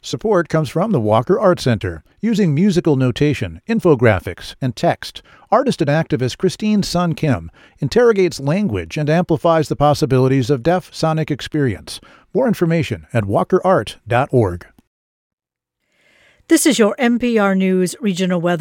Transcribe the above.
Support comes from the Walker Art Center. Using musical notation, infographics, and text, artist and activist Christine Sun Kim interrogates language and amplifies the possibilities of deaf sonic experience. More information at walkerart.org. This is your NPR News regional weather.